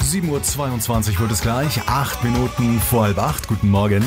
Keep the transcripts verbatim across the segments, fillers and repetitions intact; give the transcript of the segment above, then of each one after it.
sieben Uhr zweiundzwanzig wird es gleich. Acht Minuten vor halb acht. Guten Morgen.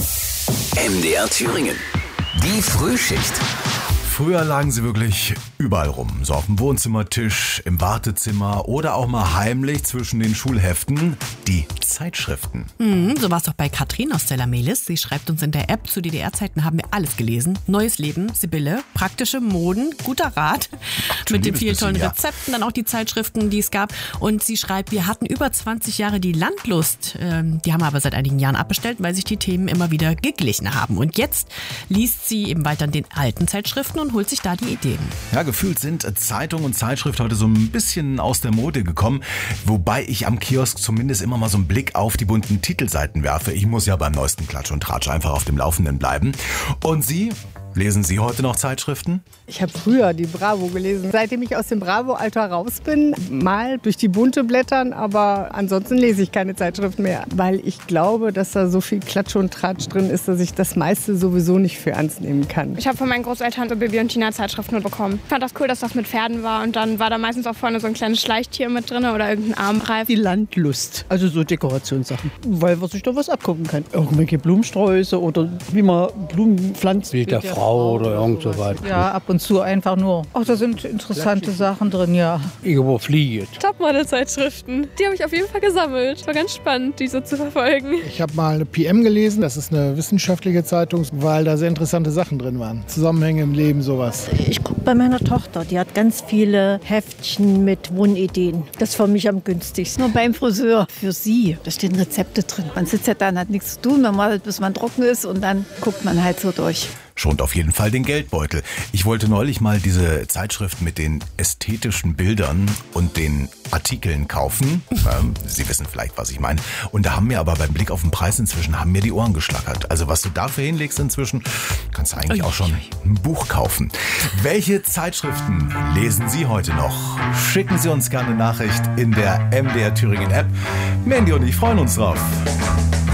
M D R Thüringen. Die Frühschicht. Früher lagen sie wirklich überall rum. So auf dem Wohnzimmertisch, im Wartezimmer oder auch mal heimlich zwischen den Schulheften. Die Zeitschriften. Mhm, so war es doch bei Katrin aus Zellamelis. Sie schreibt uns in der App, zu D D R-Zeiten haben wir alles gelesen. Neues Leben, Sibylle, praktische Moden, guter Rat. Ach, mit den vielen tollen ja. Rezepten, dann auch die Zeitschriften, die es gab. Und sie schreibt, wir hatten über zwanzig Jahre die Landlust. Ähm, die haben wir aber seit einigen Jahren abbestellt, weil sich die Themen immer wieder geglichen haben. Und jetzt liest sie eben weiter in den alten Zeitschriften und holt sich da die Ideen. Ja, gefühlt sind Zeitung und Zeitschrift heute so ein bisschen aus der Mode gekommen. Wobei ich am Kiosk zumindest immer mal so einen Blick auf die bunten Titelseiten werfe. Ich muss ja beim neuesten Klatsch und Tratsch einfach auf dem Laufenden bleiben. Und Sie? Lesen Sie heute noch Zeitschriften? Ich habe früher die Bravo gelesen. Seitdem ich aus dem Bravo-Alter raus bin, mal durch die bunte blättern, aber ansonsten lese ich keine Zeitschriften mehr, weil ich glaube, dass da so viel Klatsch und Tratsch drin ist, dass ich das meiste sowieso nicht für ernst nehmen kann. Ich habe von meinen Großeltern so Bibi und Tina Zeitschriften bekommen. Ich fand das cool, dass das mit Pferden war und dann war da meistens auch vorne so ein kleines Schleichtier mit drin oder irgendein Armreif. Die Landlust, also so Dekorationssachen, weil man sich da was abgucken kann. Irgendwelche Blumensträuße oder wie man Blumen pflanzt. Wie der Frau oder irgend so weiter. Ja, ab und zu einfach nur. Ach, da sind interessante Sachen drin, ja. Irgendwo fliegt. Topmodel-Zeitschriften. Die habe ich auf jeden Fall gesammelt. War ganz spannend, die so zu verfolgen. Ich habe mal eine P M gelesen. Das ist eine wissenschaftliche Zeitung, weil da sehr interessante Sachen drin waren. Zusammenhänge im Leben, sowas. Ich gucke bei meiner Tochter. Die hat ganz viele Heftchen mit Wohnideen. Das ist für mich am günstigsten. Nur beim Friseur. Für sie. Da stehen Rezepte drin. Man sitzt ja da und hat nichts zu tun. Man wartet, bis man trocken ist und dann guckt man halt so durch. Schont auf jeden Fall den Geldbeutel. Ich wollte neulich mal diese Zeitschrift mit den ästhetischen Bildern und den Artikeln kaufen. Ähm, Sie wissen vielleicht, was ich meine. Und da haben mir aber beim Blick auf den Preis inzwischen haben mir die Ohren geschlackert. Also was du dafür hinlegst inzwischen, kannst du eigentlich auch schon ein Buch kaufen. Welche Zeitschriften lesen Sie heute noch? Schicken Sie uns gerne eine Nachricht in der M D R Thüringen App. Mandy und ich freuen uns drauf.